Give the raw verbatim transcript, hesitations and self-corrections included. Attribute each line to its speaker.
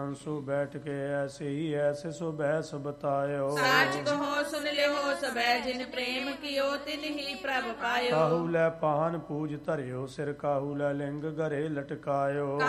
Speaker 1: ਅੰਸੂ ਬੈਠ ਕੇ ਐਸੇ ਹੀ ਐਸੇ ਸੋ ਬੈਸ ਬਤਾਇਓ।
Speaker 2: ਸਾਚ ਕਹੋ ਸੁਨ ਲਿਓ ਸਬੈ ਜਿਨ ਪ੍ਰੇਮ ਕੀਓ ਤਿਨ ਹੀ ਪ੍ਰਭ ਪਾਇਓ।
Speaker 1: ਕਾਹੂ ਲੈ ਪਾਹਨ ਪੂਜ ਧਰਿਓ ਸਿਰ ਕਾਹੂ ਲੈ ਲਿੰਗ ਗਰੇ ਲਟਕਾਇਓ।